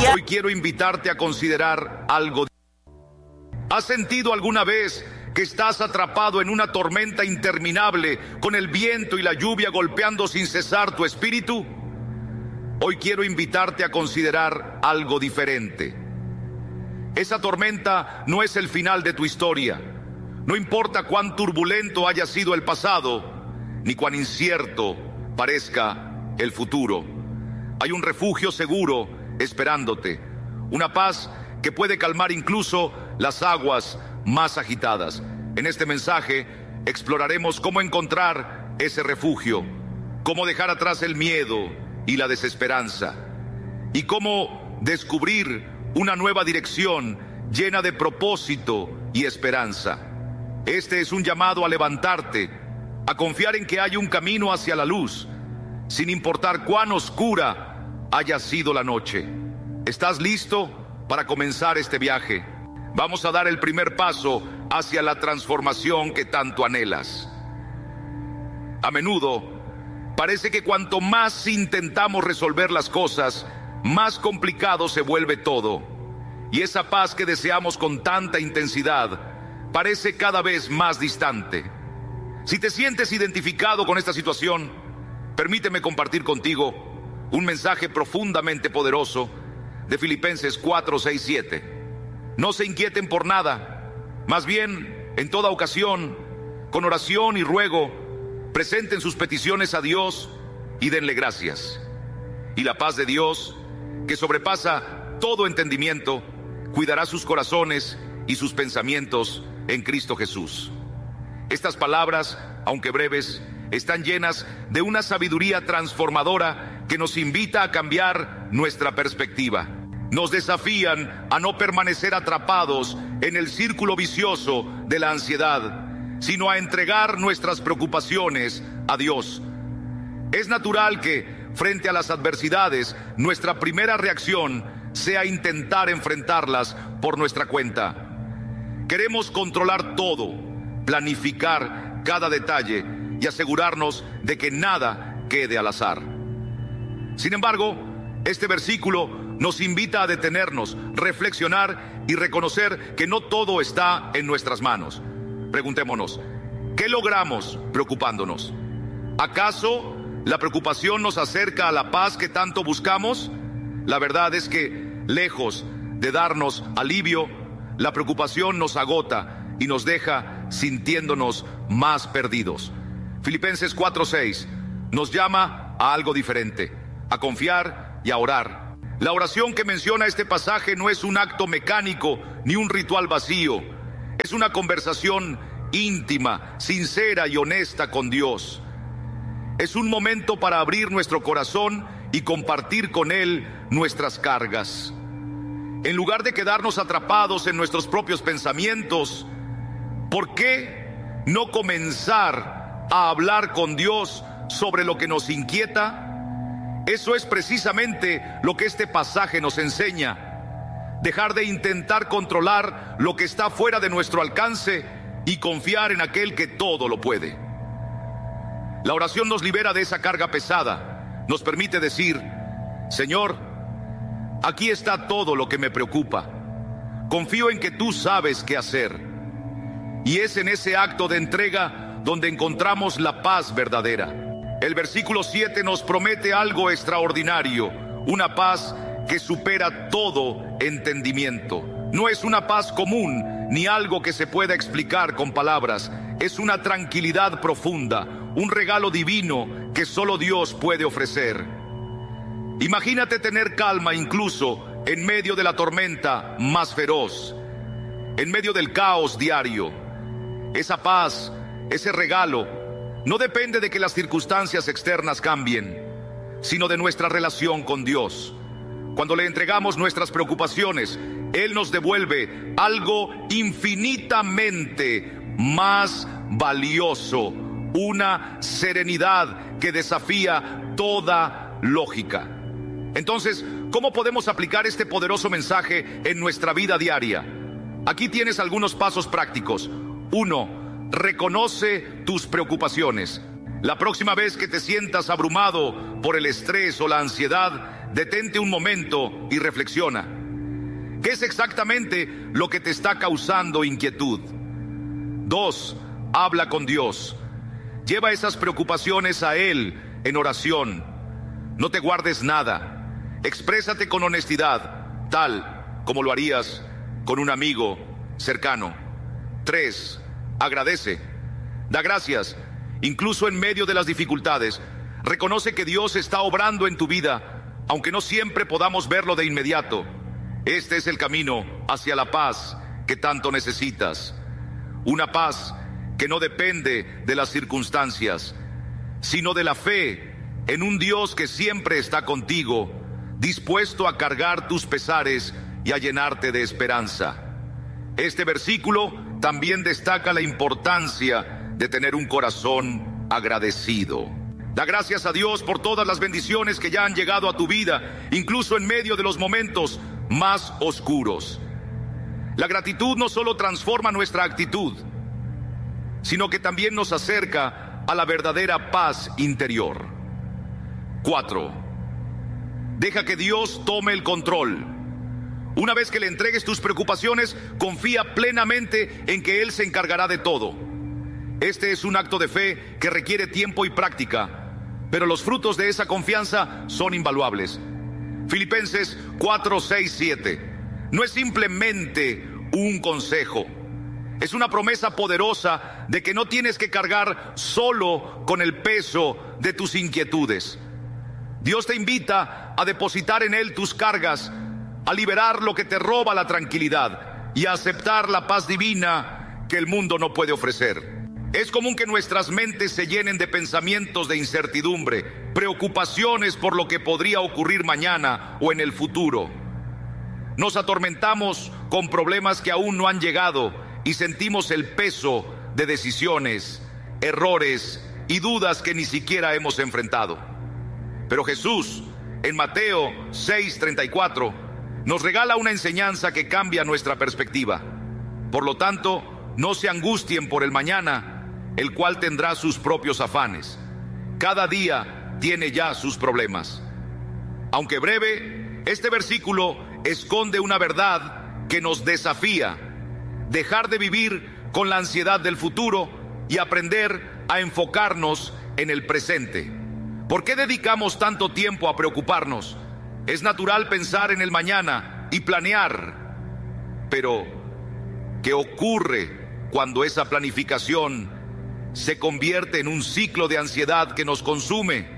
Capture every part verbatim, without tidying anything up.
diario. Hoy quiero invitarte a considerar algo. ¿Has sentido alguna vez que estás atrapado en una tormenta interminable con el viento y la lluvia golpeando sin cesar tu espíritu? Hoy quiero invitarte a considerar algo diferente. Esa tormenta no es el final de tu historia. No importa cuán turbulento haya sido el pasado, ni cuán incierto parezca el futuro. Hay un refugio seguro esperándote, una paz que puede calmar incluso las aguas más agitadas. En este mensaje exploraremos cómo encontrar ese refugio, cómo dejar atrás el miedo y la desesperanza, y cómo descubrir una nueva dirección llena de propósito y esperanza. Este es un llamado a levantarte, a confiar en que hay un camino hacia la luz, sin importar cuán oscura haya sido la noche. ¿Estás listo para comenzar este viaje? Vamos a dar el primer paso hacia la transformación que tanto anhelas. A menudo parece que cuanto más intentamos resolver las cosas, más complicado se vuelve todo. Y esa paz que deseamos con tanta intensidad parece cada vez más distante. Si te sientes identificado con esta situación, permíteme compartir contigo un mensaje profundamente poderoso de Filipenses cuatro, seis, siete. No se inquieten por nada, más bien, en toda ocasión, con oración y ruego, presenten sus peticiones a Dios y denle gracias. Y la paz de Dios, que sobrepasa todo entendimiento, cuidará sus corazones y sus pensamientos en Cristo Jesús. Estas palabras, aunque breves, están llenas de una sabiduría transformadora que nos invita a cambiar nuestra perspectiva. Nos desafían a no permanecer atrapados en el círculo vicioso de la ansiedad, sino a entregar nuestras preocupaciones a Dios. Es natural que, frente a las adversidades, nuestra primera reacción sea intentar enfrentarlas por nuestra cuenta. Queremos controlar todo, planificar cada detalle y asegurarnos de que nada quede al azar. Sin embargo, este versículo nos invita a detenernos, reflexionar y reconocer que no todo está en nuestras manos. Preguntémonos, ¿qué logramos preocupándonos? ¿Acaso la preocupación nos acerca a la paz que tanto buscamos? La verdad es que, lejos de darnos alivio, la preocupación nos agota y nos deja sintiéndonos más perdidos. Filipenses cuatro, seis nos llama a algo diferente, a confiar y a orar. La oración que menciona este pasaje no es un acto mecánico ni un ritual vacío. Es una conversación íntima, sincera y honesta con Dios. Es un momento para abrir nuestro corazón y compartir con Él nuestras cargas. En lugar de quedarnos atrapados en nuestros propios pensamientos, ¿por qué no comenzar a hablar con Dios sobre lo que nos inquieta? Eso es precisamente lo que este pasaje nos enseña. Dejar de intentar controlar lo que está fuera de nuestro alcance y confiar en aquel que todo lo puede. La oración nos libera de esa carga pesada. Nos permite decir: Señor, aquí está todo lo que me preocupa. Confío en que tú sabes qué hacer. Y es en ese acto de entrega donde encontramos la paz verdadera. El versículo siete nos promete algo extraordinario, una paz que supera todo entendimiento. No es una paz común, ni algo que se pueda explicar con palabras. Es una tranquilidad profunda, un regalo divino que solo Dios puede ofrecer. Imagínate tener calma incluso en medio de la tormenta más feroz, en medio del caos diario. Esa paz, ese regalo, no depende de que las circunstancias externas cambien, sino de nuestra relación con Dios. Cuando le entregamos nuestras preocupaciones, Él nos devuelve algo infinitamente más valioso, una serenidad que desafía toda lógica. Entonces, ¿cómo podemos aplicar este poderoso mensaje en nuestra vida diaria? Aquí tienes algunos pasos prácticos. Uno, reconoce tus preocupaciones. La próxima vez que te sientas abrumado por el estrés o la ansiedad, detente un momento y reflexiona. ¿Qué es exactamente lo que te está causando inquietud? Dos, habla con Dios. Lleva esas preocupaciones a Él en oración. No te guardes nada. Exprésate con honestidad, tal como lo harías con un amigo cercano. Tres, agradece. Da gracias, incluso en medio de las dificultades. Reconoce que Dios está obrando en tu vida, aunque no siempre podamos verlo de inmediato. Este es el camino hacia la paz que tanto necesitas. Una paz que no depende de las circunstancias, sino de la fe en un Dios que siempre está contigo, dispuesto a cargar tus pesares y a llenarte de esperanza. Este versículo también destaca la importancia de tener un corazón agradecido. Da gracias a Dios por todas las bendiciones que ya han llegado a tu vida, incluso en medio de los momentos más oscuros. La gratitud no solo transforma nuestra actitud, sino que también nos acerca a la verdadera paz interior. Cuatro, deja que Dios tome el control. Una vez que le entregues tus preocupaciones, confía plenamente en que Él se encargará de todo. Este es un acto de fe que requiere tiempo y práctica, pero los frutos de esa confianza son invaluables. Filipenses cuatro, seis, siete. No es simplemente un consejo. Es una promesa poderosa de que no tienes que cargar solo con el peso de tus inquietudes. Dios te invita a depositar en Él tus cargas, a liberar lo que te roba la tranquilidad y a aceptar la paz divina que el mundo no puede ofrecer. Es común que nuestras mentes se llenen de pensamientos de incertidumbre, preocupaciones por lo que podría ocurrir mañana o en el futuro. Nos atormentamos con problemas que aún no han llegado y sentimos el peso de decisiones, errores y dudas que ni siquiera hemos enfrentado. Pero Jesús, en Mateo seis, treinta y cuatro, nos regala una enseñanza que cambia nuestra perspectiva. Por lo tanto, no se angustien por el mañana, el cual tendrá sus propios afanes. Cada día tiene ya sus problemas. Aunque breve, este versículo esconde una verdad que nos desafía: dejar de vivir con la ansiedad del futuro y aprender a enfocarnos en el presente. ¿Por qué dedicamos tanto tiempo a preocuparnos? Es natural pensar en el mañana y planear, pero ¿qué ocurre cuando esa planificación se convierte en un ciclo de ansiedad que nos consume?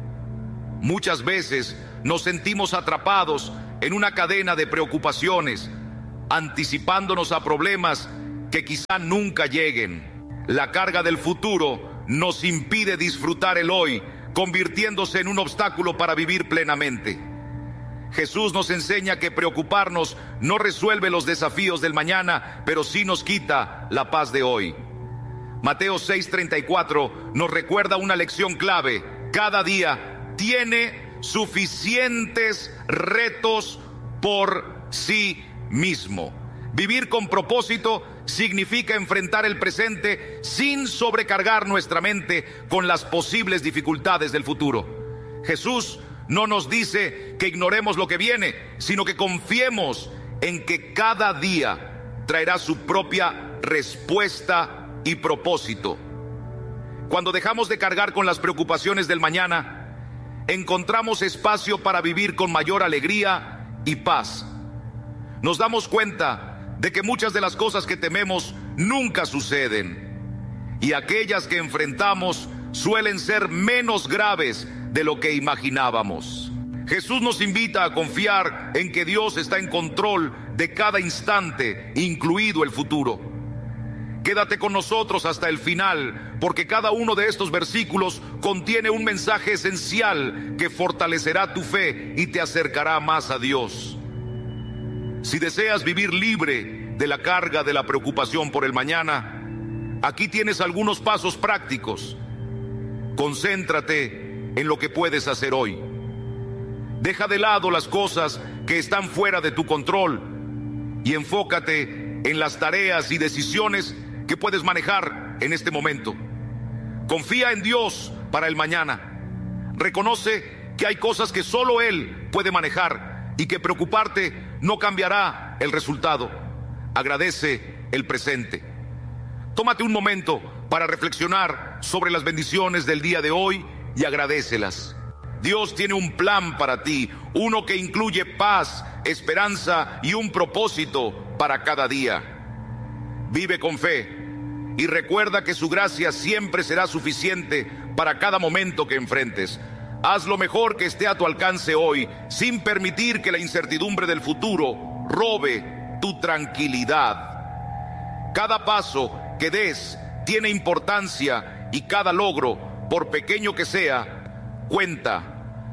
Muchas veces nos sentimos atrapados en una cadena de preocupaciones, anticipándonos a problemas que quizá nunca lleguen. La carga del futuro nos impide disfrutar el hoy, convirtiéndose en un obstáculo para vivir plenamente. Jesús nos enseña que preocuparnos no resuelve los desafíos del mañana, pero sí nos quita la paz de hoy. Mateo seis, treinta y cuatro nos recuerda una lección clave: cada día tiene suficientes retos por sí mismo. Vivir con propósito significa enfrentar el presente sin sobrecargar nuestra mente con las posibles dificultades del futuro. Jesús no nos dice que ignoremos lo que viene, sino que confiemos en que cada día traerá su propia respuesta y propósito. Cuando dejamos de cargar con las preocupaciones del mañana, encontramos espacio para vivir con mayor alegría y paz. Nos damos cuenta de que muchas de las cosas que tememos nunca suceden, y aquellas que enfrentamos suelen ser menos graves de lo que imaginábamos. Jesús nos invita a confiar en que Dios está en control de cada instante, incluido el futuro. Quédate con nosotros hasta el final, porque cada uno de estos versículos contiene un mensaje esencial que fortalecerá tu fe y te acercará más a Dios. Si deseas vivir libre de la carga de la preocupación por el mañana, aquí tienes algunos pasos prácticos. Concéntrate en lo que puedes hacer hoy. Deja de lado las cosas que están fuera de tu control y enfócate en las tareas y decisiones que puedes manejar en este momento. Confía en Dios para el mañana. Reconoce que hay cosas que solo Él puede manejar y que preocuparte no cambiará el resultado. Agradece el presente. Tómate un momento para reflexionar sobre las bendiciones del día de hoy y agradécelas. Dios tiene un plan para ti, uno que incluye paz, esperanza y un propósito para cada día. Vive con fe y recuerda que su gracia siempre será suficiente para cada momento que enfrentes. Haz lo mejor que esté a tu alcance hoy, sin permitir que la incertidumbre del futuro robe tu tranquilidad. Cada paso que des tiene importancia y cada logro, por pequeño que sea, cuenta.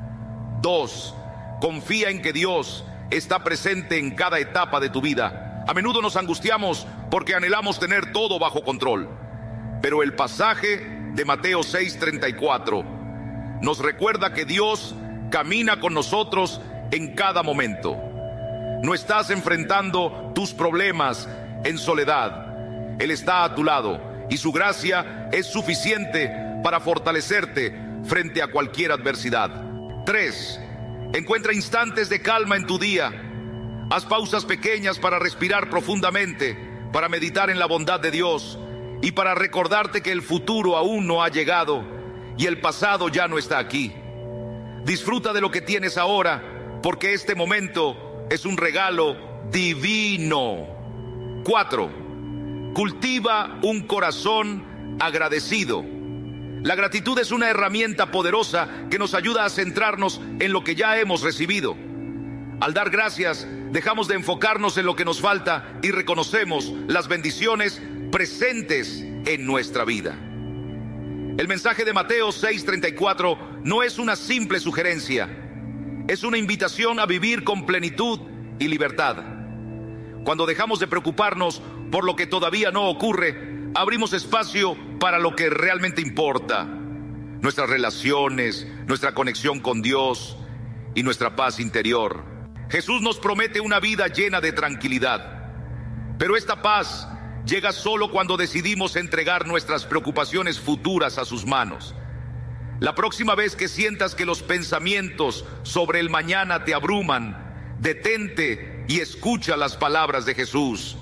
Dos, confía en que Dios está presente en cada etapa de tu vida. A menudo nos angustiamos porque anhelamos tener todo bajo control. Pero el pasaje de Mateo seis treinta y cuatro nos recuerda que Dios camina con nosotros en cada momento. No estás enfrentando tus problemas en soledad. Él está a tu lado y su gracia es suficiente para fortalecerte frente a cualquier adversidad. Tres, encuentra instantes de calma en tu día. Haz pausas pequeñas para respirar profundamente, para meditar en la bondad de Dios y para recordarte que el futuro aún no ha llegado y el pasado ya no está aquí. Disfruta de lo que tienes ahora, porque este momento es un regalo divino. Cuatro, cultiva un corazón agradecido. La gratitud es una herramienta poderosa que nos ayuda a centrarnos en lo que ya hemos recibido. Al dar gracias, dejamos de enfocarnos en lo que nos falta y reconocemos las bendiciones presentes en nuestra vida. El mensaje de Mateo seis treinta y cuatro no es una simple sugerencia, es una invitación a vivir con plenitud y libertad. Cuando dejamos de preocuparnos por lo que todavía no ocurre, abrimos espacio para lo que realmente importa: nuestras relaciones, nuestra conexión con Dios y nuestra paz interior. Jesús nos promete una vida llena de tranquilidad, pero esta paz llega solo cuando decidimos entregar nuestras preocupaciones futuras a sus manos. La próxima vez que sientas que los pensamientos sobre el mañana te abruman, detente y escucha las palabras de Jesús.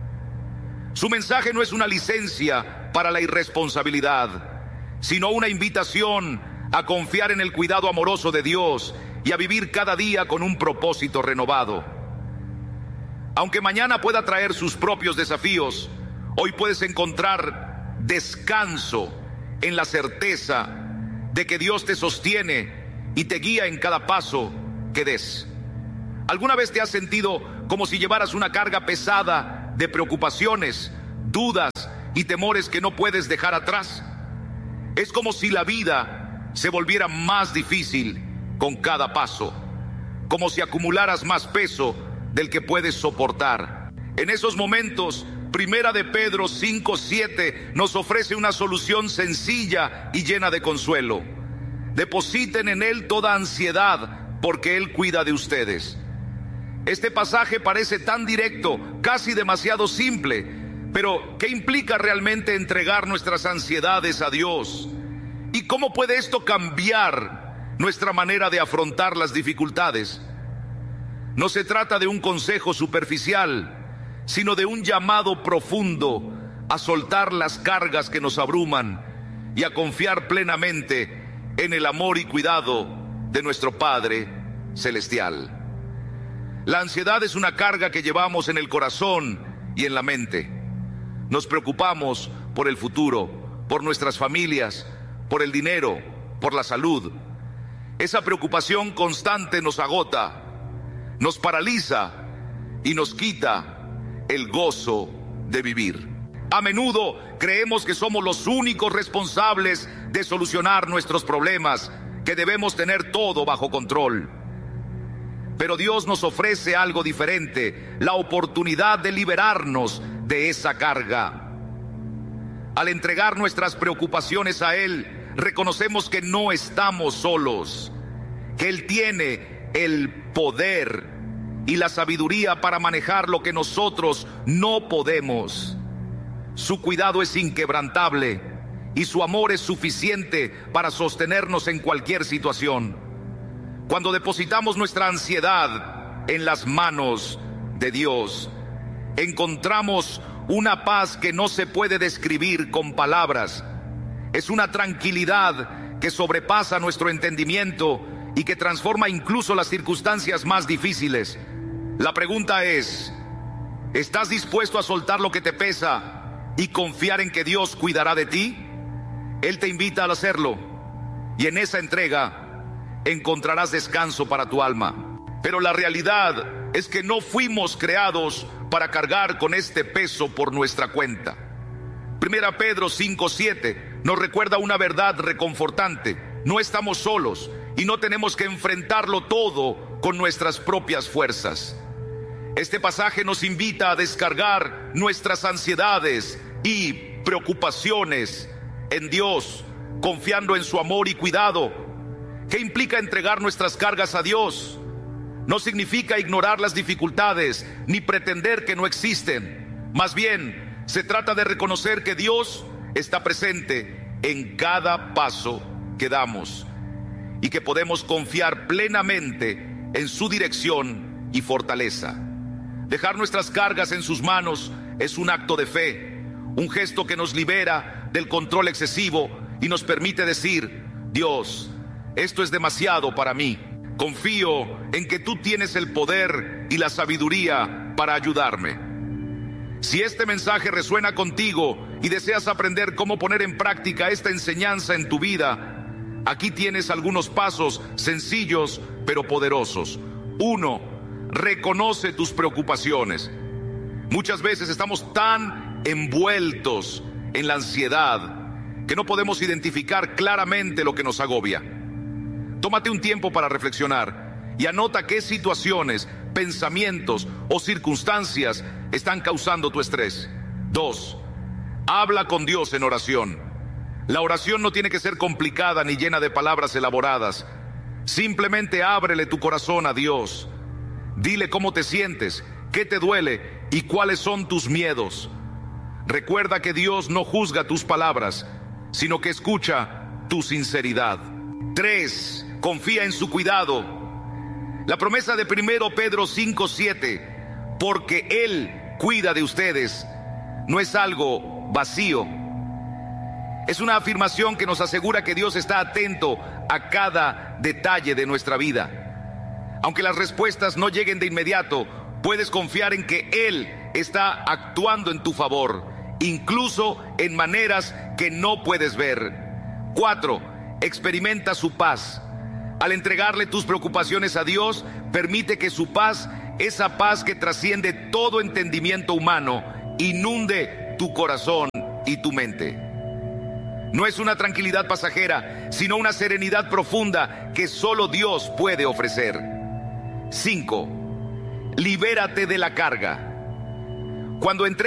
Su mensaje no es una licencia para la irresponsabilidad, sino una invitación a confiar en el cuidado amoroso de Dios y a vivir cada día con un propósito renovado. Aunque mañana pueda traer sus propios desafíos, hoy puedes encontrar descanso en la certeza de que Dios te sostiene y te guía en cada paso que des. ¿Alguna vez te has sentido como si llevaras una carga pesada de preocupaciones, dudas y temores que no puedes dejar atrás? Es como si la vida se volviera más difícil con cada paso, como si acumularas más peso del que puedes soportar. En esos momentos, Primera de Pedro cinco siete nos ofrece una solución sencilla y llena de consuelo. Depositen en Él toda ansiedad, porque Él cuida de ustedes. Este pasaje parece tan directo, casi demasiado simple, pero ¿qué implica realmente entregar nuestras ansiedades a Dios? ¿Y cómo puede esto cambiar nuestra manera de afrontar las dificultades? No se trata de un consejo superficial, sino de un llamado profundo a soltar las cargas que nos abruman y a confiar plenamente en el amor y cuidado de nuestro Padre Celestial. La ansiedad es una carga que llevamos en el corazón y en la mente. Nos preocupamos por el futuro, por nuestras familias, por el dinero, por la salud. Esa preocupación constante nos agota, nos paraliza y nos quita el gozo de vivir. A menudo creemos que somos los únicos responsables de solucionar nuestros problemas, que debemos tener todo bajo control. Pero Dios nos ofrece algo diferente, la oportunidad de liberarnos de esa carga. Al entregar nuestras preocupaciones a Él, reconocemos que no estamos solos, que Él tiene el poder y la sabiduría para manejar lo que nosotros no podemos. Su cuidado es inquebrantable y su amor es suficiente para sostenernos en cualquier situación. Cuando depositamos nuestra ansiedad en las manos de Dios, encontramos una paz que no se puede describir con palabras. Es una tranquilidad que sobrepasa nuestro entendimiento y que transforma incluso las circunstancias más difíciles. La pregunta es, ¿estás dispuesto a soltar lo que te pesa y confiar en que Dios cuidará de ti? Él te invita a hacerlo, y en esa entrega encontrarás descanso para tu alma. Pero la realidad es que no fuimos creados para cargar con este peso por nuestra cuenta. Primera Pedro cinco siete nos recuerda una verdad reconfortante: no estamos solos y no tenemos que enfrentarlo todo con nuestras propias fuerzas. Este pasaje nos invita a descargar nuestras ansiedades y preocupaciones en Dios, confiando en su amor y cuidado. ¿Qué implica entregar nuestras cargas a Dios? No significa ignorar las dificultades ni pretender que no existen. Más bien, se trata de reconocer que Dios está presente en cada paso que damos y que podemos confiar plenamente en su dirección y fortaleza. Dejar nuestras cargas en sus manos es un acto de fe, un gesto que nos libera del control excesivo y nos permite decir: Dios, esto es demasiado para mí. Confío en que tú tienes el poder y la sabiduría para ayudarme. Si este mensaje resuena contigo y deseas aprender cómo poner en práctica esta enseñanza en tu vida, aquí tienes algunos pasos sencillos pero poderosos. Uno, reconoce tus preocupaciones. Muchas veces estamos tan envueltos en la ansiedad que no podemos identificar claramente lo que nos agobia. Tómate un tiempo para reflexionar y anota qué situaciones, pensamientos o circunstancias están causando tu estrés. Dos, habla con Dios en oración. La oración no tiene que ser complicada ni llena de palabras elaboradas. Simplemente ábrele tu corazón a Dios. Dile cómo te sientes, qué te duele y cuáles son tus miedos. Recuerda que Dios no juzga tus palabras, sino que escucha tu sinceridad. Tres, confía en su cuidado. La promesa de Primera Pedro cinco siete, porque Él cuida de ustedes, no es algo vacío. Es una afirmación que nos asegura que Dios está atento a cada detalle de nuestra vida. Aunque las respuestas no lleguen de inmediato, puedes confiar en que Él está actuando en tu favor, incluso en maneras que no puedes ver. Cuatro, experimenta su paz. Al entregarle tus preocupaciones a Dios, permite que su paz, esa paz que trasciende todo entendimiento humano, inunde tu corazón y tu mente. No es una tranquilidad pasajera, sino una serenidad profunda que solo Dios puede ofrecer. Cinco, libérate de la carga. Cuando entre